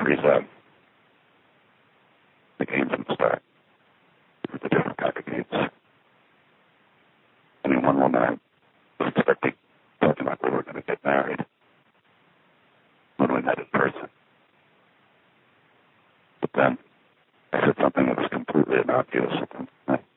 pretty sad. The game from the start. It was a different kind of games. I mean, one woman I was expecting, talking like we were going to get married when we met in person. But then I said something that was completely innocuous.